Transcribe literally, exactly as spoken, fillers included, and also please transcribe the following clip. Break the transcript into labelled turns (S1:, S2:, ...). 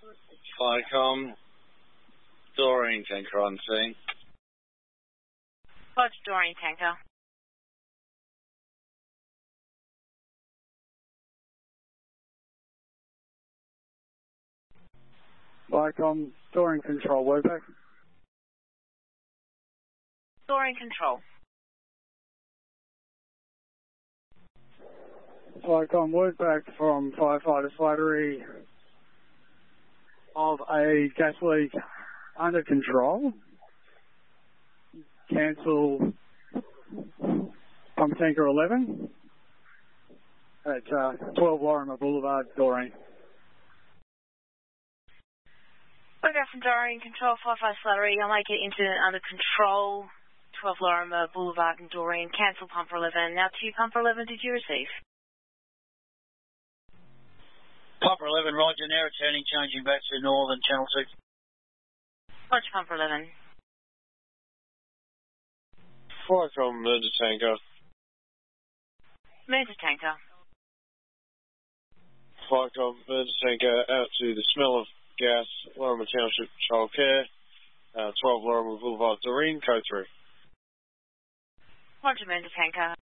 S1: Flycom, Doreen Tanker on scene.
S2: Roger, Doreen Tanker.
S3: Flycom, Doreen Control, wordback.
S2: Doreen Control.
S3: Flycom, wordback from firefighter Slattery of a gas leak under control. Cancel pump tanker eleven at uh, twelve Lorimer Boulevard, Doreen.
S2: Okay, from Doreen Control, firefighter Slattery. I'll make it into under control, twelve Lorimer Boulevard in Doreen. Cancel pumper eleven. Now to pumper eleven, did you receive?
S4: Pumper eleven, Roger, now returning, changing back to northern channel six.
S2: Roger, pumper eleven.
S1: Flycom, Murder Tanker.
S2: Murder Tanker.
S1: Flycom, Murder Tanker out to the smell of gas, Lorimer Township Childcare, uh, twelve Lorimer Boulevard, Doreen, code three.
S2: Roger, Murder Tanker.